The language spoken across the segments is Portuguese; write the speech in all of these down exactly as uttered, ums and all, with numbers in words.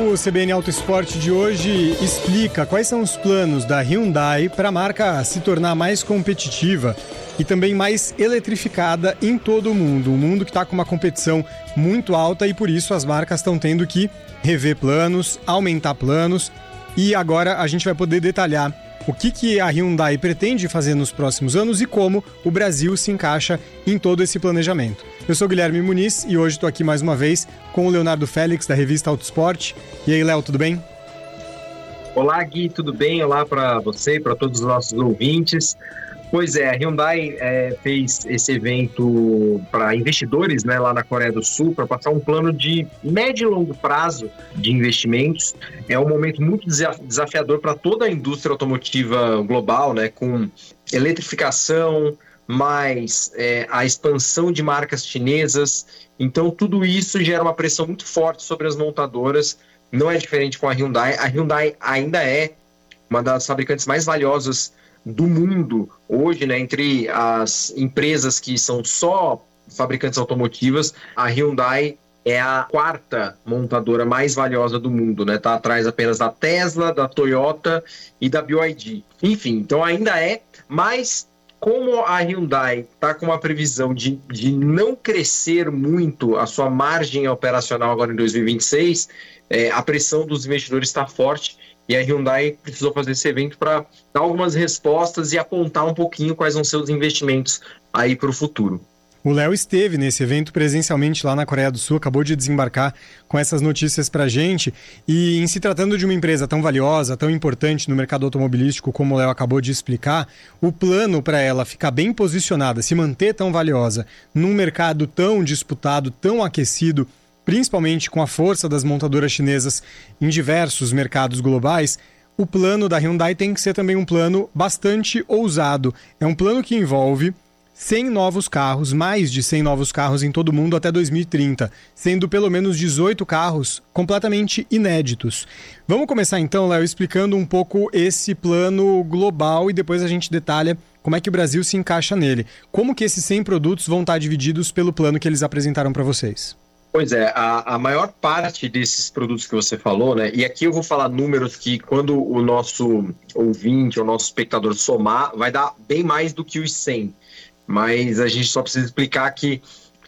no C B N Auto Esporte de hoje explica quais são os planos da Hyundai para a marca se tornar mais competitiva e também mais eletrificada em todo o mundo. Um mundo que está com uma competição muito alta e por isso as marcas estão tendo que rever planos, aumentar planos. E agora a gente vai poder detalhar o que, que a Hyundai pretende fazer nos próximos anos e como o Brasil se encaixa em todo esse planejamento. Eu sou Guilherme Muniz e hoje estou aqui mais uma vez com o Leonardo Félix, da revista Auto Esporte. E aí, Léo, tudo bem? Olá, Gui, tudo bem? Olá para você e para todos os nossos ouvintes. Pois é, a Hyundai é, fez esse evento para investidores, né, lá na Coreia do Sul, para passar um plano de médio e longo prazo de investimentos. É um momento muito desafiador para toda a indústria automotiva global, né, com eletrificação, mais é, a expansão de marcas chinesas. Então, tudo isso gera uma pressão muito forte sobre as montadoras. Não é diferente com a Hyundai. A Hyundai ainda é uma das fabricantes mais valiosas do mundo hoje, né, entre as empresas que são só fabricantes automotivas. A Hyundai é a quarta montadora mais valiosa do mundo, né, tá atrás apenas da Tesla, da Toyota e da B Y D. Enfim, então ainda é, mas como a Hyundai está com uma previsão de, de não crescer muito a sua margem operacional agora em dois mil e vinte e seis, é, a pressão dos investidores está forte. E a Hyundai precisou fazer esse evento para dar algumas respostas e apontar um pouquinho quais vão ser os investimentos aí para o futuro. O Léo esteve nesse evento presencialmente lá na Coreia do Sul, acabou de desembarcar com essas notícias para a gente. E em se tratando de uma empresa tão valiosa, tão importante no mercado automobilístico, como o Léo acabou de explicar, o plano para ela ficar bem posicionada, se manter tão valiosa, num mercado tão disputado, tão aquecido, principalmente com a força das montadoras chinesas em diversos mercados globais, o plano da Hyundai tem que ser também um plano bastante ousado. É um plano que envolve cem novos carros, mais de cem novos carros em todo o mundo até dois mil e trinta, sendo pelo menos dezoito carros completamente inéditos. Vamos começar então, Léo, explicando um pouco esse plano global e depois a gente detalha como é que o Brasil se encaixa nele. Como que esses cem produtos vão estar divididos pelo plano que eles apresentaram para vocês? Pois é, a, a maior parte desses produtos que você falou, né? E aqui eu vou falar números que quando o nosso ouvinte, o nosso espectador somar, vai dar bem mais do que os cem. Mas a gente só precisa explicar que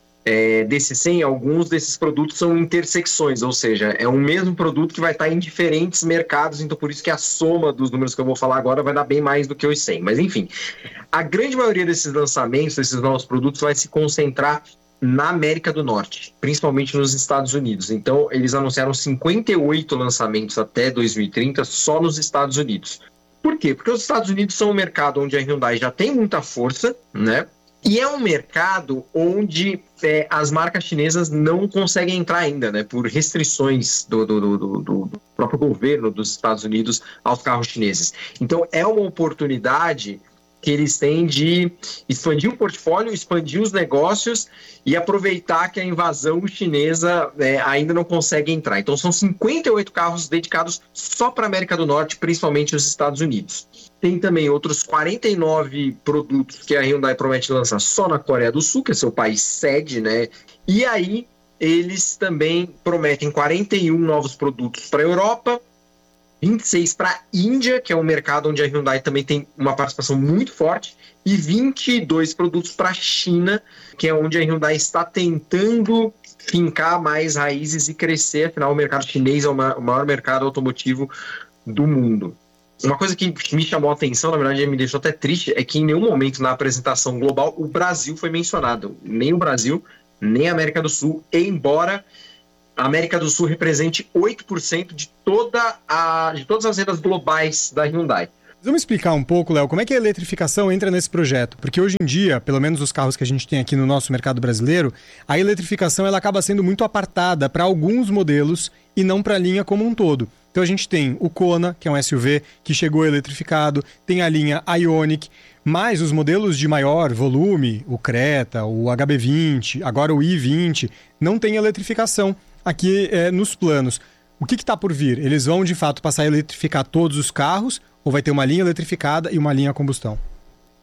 é, desses cem, alguns desses produtos são intersecções, ou seja, é um mesmo produto que vai estar em diferentes mercados, então por isso que a soma dos números que eu vou falar agora vai dar bem mais do que os cem. Mas enfim, a grande maioria desses lançamentos, desses novos produtos, vai se concentrar na América do Norte, principalmente nos Estados Unidos. Então, eles anunciaram cinquenta e oito lançamentos até dois mil e trinta só nos Estados Unidos. Por quê? Porque os Estados Unidos são um mercado onde a Hyundai já tem muita força, né? E é um mercado onde é, as marcas chinesas não conseguem entrar ainda, né? Por restrições do, do, do, do, do próprio governo dos Estados Unidos aos carros chineses. Então, é uma oportunidade que eles têm de expandir o portfólio, expandir os negócios e aproveitar que a invasão chinesa é, ainda não consegue entrar. Então são cinquenta e oito carros dedicados só para a América do Norte, principalmente os Estados Unidos. Tem também outros quarenta e nove produtos que a Hyundai promete lançar só na Coreia do Sul, que é seu país sede, né? E aí eles também prometem quarenta e um novos produtos para a Europa, vinte e seis para a Índia, que é um mercado onde a Hyundai também tem uma participação muito forte, e vinte e dois produtos para a China, que é onde a Hyundai está tentando fincar mais raízes e crescer. Afinal, o mercado chinês é o maior mercado automotivo do mundo. Uma coisa que me chamou a atenção, na verdade me deixou até triste, é que em nenhum momento na apresentação global o Brasil foi mencionado. Nem o Brasil, nem a América do Sul, embora a América do Sul represente oito por cento de, toda a, de todas as vendas globais da Hyundai. Vamos explicar um pouco, Léo, como é que a eletrificação entra nesse projeto? Porque hoje em dia, pelo menos os carros que a gente tem aqui no nosso mercado brasileiro, a eletrificação ela acaba sendo muito apartada para alguns modelos e não para a linha como um todo. Então a gente tem o Kona, que é um S U V que chegou eletrificado, tem a linha Ioniq, mas os modelos de maior volume, o Creta, o H B vinte, agora o i vinte, não tem eletrificação aqui é, nos planos. O que está por vir? Eles vão de fato passar a eletrificar todos os carros ou vai ter uma linha eletrificada e uma linha a combustão?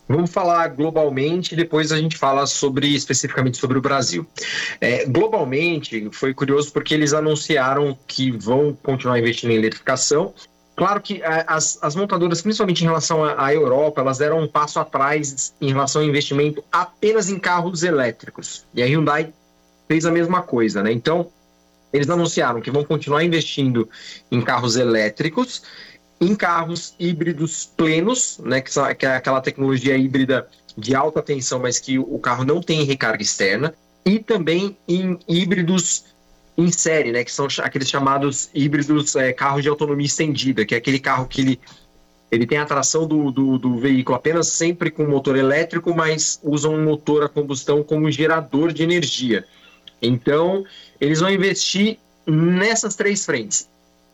Vamos falar globalmente, depois a gente fala sobre especificamente sobre o Brasil. É, globalmente, foi curioso porque eles anunciaram que vão continuar investindo em eletrificação. Claro que as, as montadoras, principalmente em relação à Europa, elas deram um passo atrás em relação ao investimento apenas em carros elétricos. E a Hyundai fez a mesma coisa, né? Então, eles anunciaram que vão continuar investindo em carros elétricos, em carros híbridos plenos, né, que, são, que é aquela tecnologia híbrida de alta tensão, mas que o carro não tem recarga externa, e também em híbridos em série, né, que são aqueles chamados híbridos é, carros de autonomia estendida, que é aquele carro que ele, ele tem a tração do, do, do veículo apenas sempre com motor elétrico, mas usa um motor a combustão como gerador de energia. Então, eles vão investir nessas três frentes.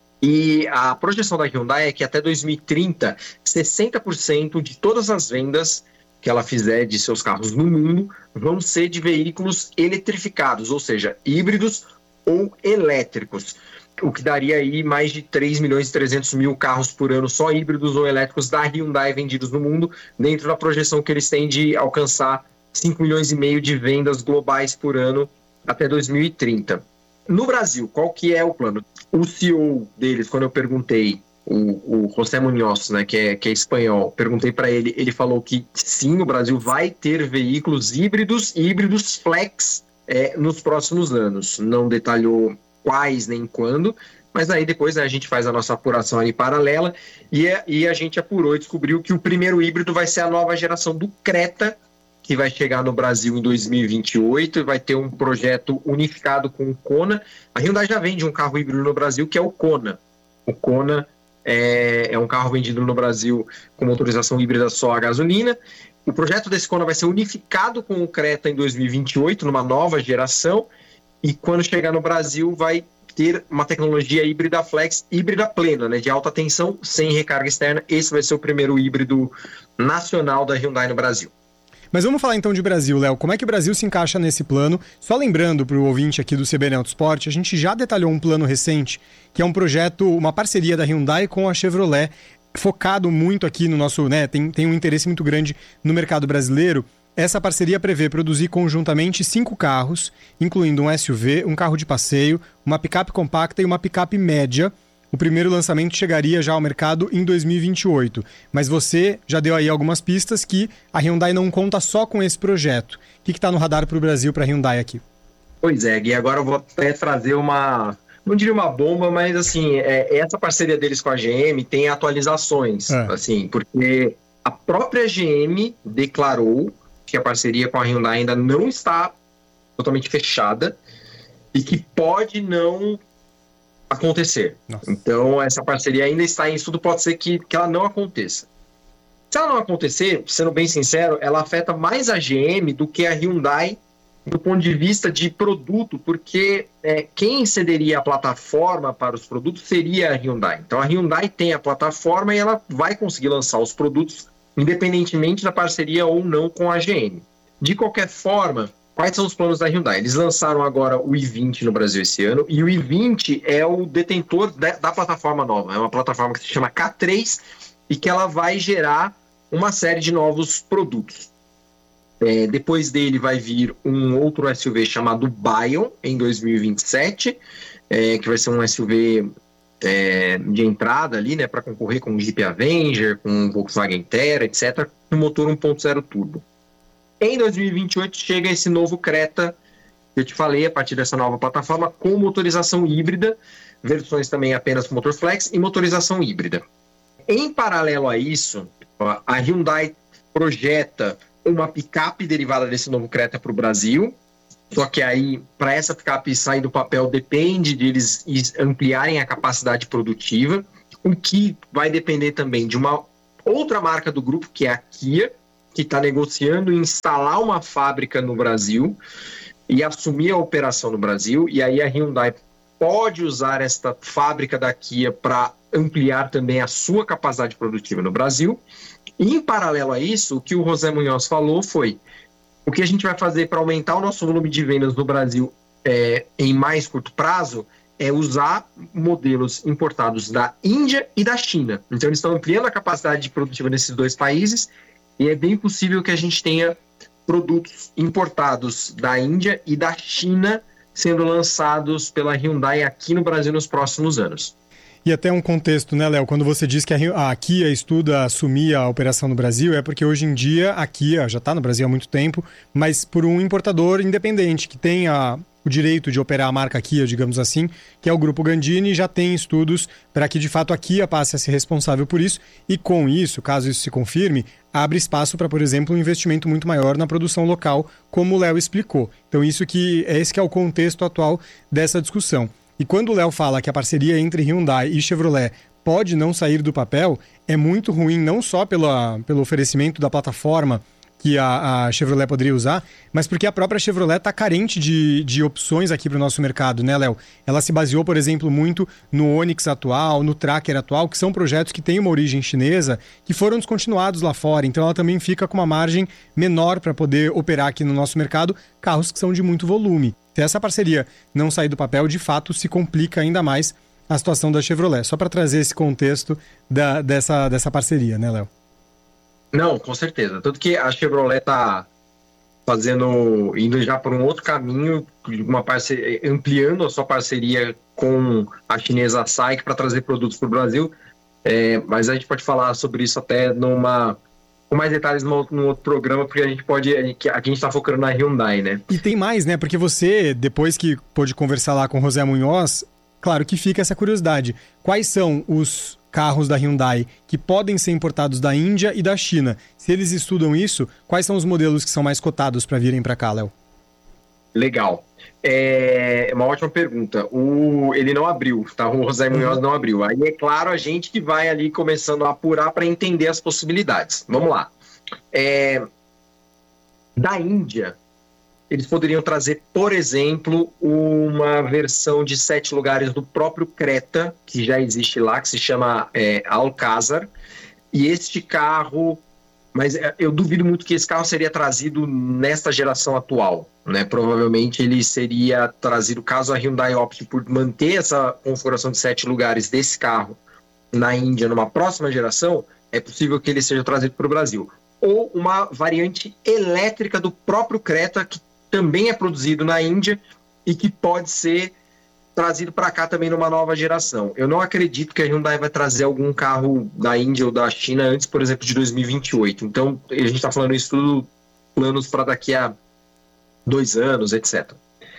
E a projeção da Hyundai é que até dois mil e trinta, sessenta por cento de todas as vendas que ela fizer de seus carros no mundo vão ser de veículos eletrificados, ou seja, híbridos ou elétricos, o que daria aí mais de três milhões e trezentos mil carros por ano só híbridos ou elétricos da Hyundai vendidos no mundo, dentro da projeção que eles têm de alcançar cinco milhões e meio de vendas globais por ano até dois mil e trinta. No Brasil, qual que é o plano? O C E O deles, quando eu perguntei, o, o José Munhoz, né, que, é, que é espanhol, perguntei para ele, ele falou que sim, o Brasil vai ter veículos híbridos e híbridos flex é, nos próximos anos. Não detalhou quais nem quando, mas aí depois, né, a gente faz a nossa apuração ali paralela e, e a gente apurou e descobriu que o primeiro híbrido vai ser a nova geração do Creta, que vai chegar no Brasil em dois mil e vinte e oito e vai ter um projeto unificado com o Kona. A Hyundai já vende um carro híbrido no Brasil, que é o Kona. O Kona é, é um carro vendido no Brasil com motorização híbrida só a gasolina. O projeto desse Kona vai ser unificado com o Creta em dois mil e vinte e oito, numa nova geração, e quando chegar no Brasil vai ter uma tecnologia híbrida flex, híbrida plena, né, de alta tensão, sem recarga externa. Esse vai ser o primeiro híbrido nacional da Hyundai no Brasil. Mas vamos falar então de Brasil, Léo. Como é que o Brasil se encaixa nesse plano? Só lembrando para o ouvinte aqui do C B N Autosport, a gente já detalhou um plano recente, que é um projeto, uma parceria da Hyundai com a Chevrolet, focado muito aqui no nosso, né, tem, tem um interesse muito grande no mercado brasileiro. Essa parceria prevê produzir conjuntamente cinco carros, incluindo um S U V, um carro de passeio, uma picape compacta e uma picape média. O primeiro lançamento chegaria já ao mercado em dois mil e vinte e oito, mas você já deu aí algumas pistas que a Hyundai não conta só com esse projeto. O que está no radar para o Brasil, para a Hyundai aqui? Pois é, Gui, agora eu vou até trazer uma, não diria uma bomba, mas assim, é, essa parceria deles com a G M tem atualizações, é. assim, porque a própria G M declarou que a parceria com a Hyundai ainda não está totalmente fechada e que pode não acontecer. Nossa. Então, essa parceria ainda está em estudo, pode ser que, que ela não aconteça. Se ela não acontecer, sendo bem sincero, ela afeta mais a G M do que a Hyundai do ponto de vista de produto, porque é, quem cederia a plataforma para os produtos seria a Hyundai. Então, a Hyundai tem a plataforma e ela vai conseguir lançar os produtos independentemente da parceria ou não com a G M. De qualquer forma, quais são os planos da Hyundai? Eles lançaram agora o i vinte no Brasil esse ano, e o i vinte é o detentor da, da plataforma nova. É uma plataforma que se chama K três e que ela vai gerar uma série de novos produtos. É, depois dele vai vir um outro S U V chamado Bion em dois mil e vinte e sete, é, que vai ser um S U V é, de entrada ali, né, para concorrer com o Jeep Avenger, com o Volkswagen Terra, etcétera, com motor um ponto zero turbo. Em dois mil e vinte e oito chega esse novo Creta, que eu te falei, a partir dessa nova plataforma, com motorização híbrida, versões também apenas com motor flex e motorização híbrida. Em paralelo a isso, a Hyundai projeta uma picape derivada desse novo Creta para o Brasil, só que aí, para essa picape sair do papel, depende de eles ampliarem a capacidade produtiva, o que vai depender também de uma outra marca do grupo, que é a Kia, que está negociando instalar uma fábrica no Brasil e assumir a operação no Brasil, e aí a Hyundai pode usar esta fábrica da Kia para ampliar também a sua capacidade produtiva no Brasil. E, em paralelo a isso, o que o José Munhoz falou foi: o que a gente vai fazer para aumentar o nosso volume de vendas no Brasil é, em mais curto prazo é usar modelos importados da Índia e da China. Então, eles estão ampliando a capacidade produtiva nesses dois países E é bem possível que a gente tenha produtos importados da Índia e da China sendo lançados pela Hyundai aqui no Brasil nos próximos anos. E até um contexto, né, Léo? Quando você diz que a Kia estuda assumir a operação no Brasil, é porque hoje em dia a Kia já está no Brasil há muito tempo, mas por um importador independente que tem a, o direito de operar a marca Kia, digamos assim, que é o Grupo Gandini, já tem estudos para que de fato a Kia passe a ser responsável por isso e com isso, caso isso se confirme, abre espaço para, por exemplo, um investimento muito maior na produção local, como o Léo explicou. Então isso que é esse que é o contexto atual dessa discussão. E quando o Léo fala que a parceria entre Hyundai e Chevrolet pode não sair do papel, é muito ruim não só pela, pelo oferecimento da plataforma que a, a Chevrolet poderia usar, mas porque a própria Chevrolet está carente de, de opções aqui para o nosso mercado, né, Léo? Ela se baseou, por exemplo, muito no Onix atual, no Tracker atual, que são projetos que têm uma origem chinesa, que foram descontinuados lá fora. Então ela também fica com uma margem menor para poder operar aqui no nosso mercado carros que são de muito volume. Se essa parceria não sair do papel, de fato se complica ainda mais a situação da Chevrolet. Só para trazer esse contexto da, dessa, dessa parceria, né, Léo? Não, com certeza. Tanto que a Chevrolet está fazendo, indo já por um outro caminho, uma parceria, ampliando a sua parceria com a chinesa SAIC para trazer produtos para o Brasil. É, mas a gente pode falar sobre isso até numa... com mais detalhes no, no outro programa, porque a gente pode... Aqui a gente está focando na Hyundai, né? E tem mais, né? Porque você, depois que pôde conversar lá com o José Munhoz, claro que fica essa curiosidade. Quais são os carros da Hyundai que podem ser importados da Índia e da China? Se eles estudam isso, quais são os modelos que são mais cotados para virem para cá, Léo? Legal. É uma ótima pergunta. O, ele não abriu, tá? O José Munhoz não abriu. Aí é claro a gente que vai ali começando a apurar para entender as possibilidades. Vamos lá. É, da Índia, eles poderiam trazer, por exemplo, uma versão de sete lugares do próprio Creta, que já existe lá, que se chama é, Alcazar. E este carro... Mas eu duvido muito que esse carro seria trazido nesta geração atual, né? Provavelmente ele seria trazido, caso a Hyundai opte por manter essa configuração de sete lugares desse carro na Índia numa próxima geração, é possível que ele seja trazido para o Brasil. Ou uma variante elétrica do próprio Creta, que também é produzido na Índia e que pode ser trazido para cá também numa nova geração. Eu não acredito que a Hyundai vai trazer algum carro da Índia ou da China antes, por exemplo, de dois mil e vinte e oito. Então, a gente está falando isso tudo, planos para daqui a dois anos, etcétera.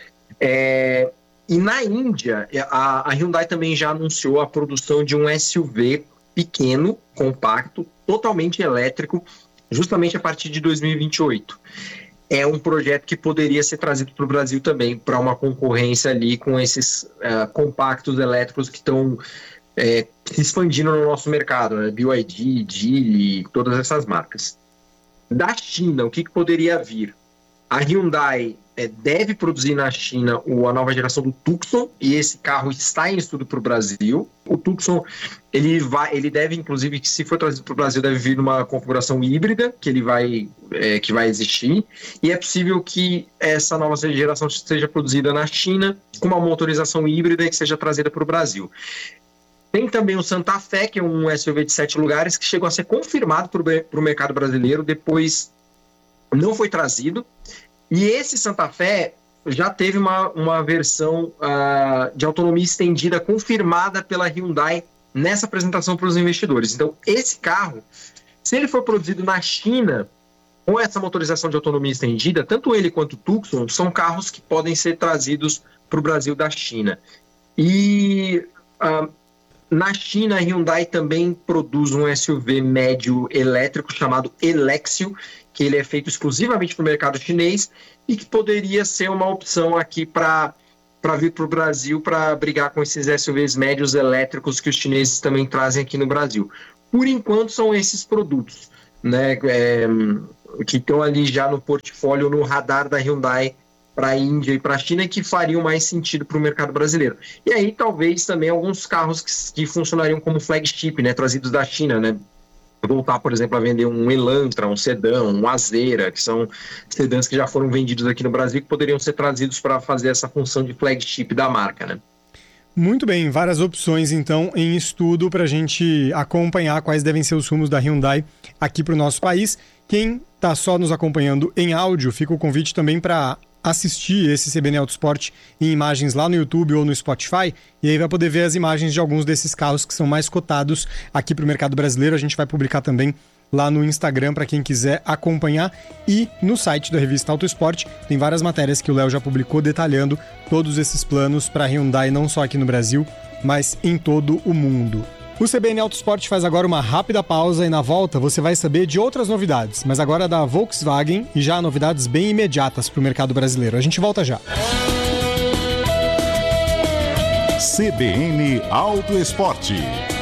É, e na Índia, a, a Hyundai também já anunciou a produção de um S U V pequeno, compacto, totalmente elétrico, justamente a partir de dois mil e vinte e oito. É um projeto que poderia ser trazido para o Brasil também, para uma concorrência ali com esses uh, compactos elétricos que estão é, se expandindo no nosso mercado, né? B Y D, Geely, todas essas marcas. Da China, o que, que poderia vir? A Hyundai é, deve produzir na China o, a nova geração do Tucson, e esse carro está em estudo para o Brasil. O Tucson, ele, vai, ele deve, inclusive, que se for trazido para o Brasil, deve vir numa configuração híbrida, que, ele vai, é, que vai existir, e é possível que essa nova geração seja produzida na China, com uma motorização híbrida e que seja trazida para o Brasil. Tem também o Santa Fe, que é um S U V de sete lugares, que chegou a ser confirmado para o mercado brasileiro, depois não foi trazido. E esse Santa Fe já teve uma, uma versão uh, de autonomia estendida confirmada pela Hyundai nessa apresentação para os investidores. Então, esse carro, se ele for produzido na China, com essa motorização de autonomia estendida, tanto ele quanto o Tucson são carros que podem ser trazidos para o Brasil da China. E uh, na China, a Hyundai também produz um S U V médio elétrico chamado Elexio, que ele é feito exclusivamente para o mercado chinês e que poderia ser uma opção aqui para para vir para o Brasil para brigar com esses S U Vs médios elétricos que os chineses também trazem aqui no Brasil. Por enquanto, são esses produtos, né, é, que estão ali já no portfólio, no radar da Hyundai para a Índia e para a China, que fariam mais sentido para o mercado brasileiro. E aí, talvez, também alguns carros que, que funcionariam como flagship, né, trazidos da China, né? Voltar, por exemplo, a vender um Elantra, um sedã, um Azera, que são sedãs que já foram vendidos aqui no Brasil, que poderiam ser trazidos para fazer essa função de flagship da marca, né? Muito bem, várias opções então em estudo para a gente acompanhar quais devem ser os rumos da Hyundai aqui para o nosso país. Quem está só nos acompanhando em áudio, fica o convite também para assistir esse C B N Autosport em imagens lá no YouTube ou no Spotify, e aí vai poder ver as imagens de alguns desses carros que são mais cotados aqui para o mercado brasileiro. A gente vai publicar também lá no Instagram para quem quiser acompanhar, e no site da revista Autosport tem várias matérias que o Léo já publicou detalhando todos esses planos para a Hyundai, não só aqui no Brasil, mas em todo o mundo. O C B N Autosport faz agora uma rápida pausa e na volta você vai saber de outras novidades, mas agora da Volkswagen, e já novidades bem imediatas para o mercado brasileiro. A gente volta já. C B N Autosport.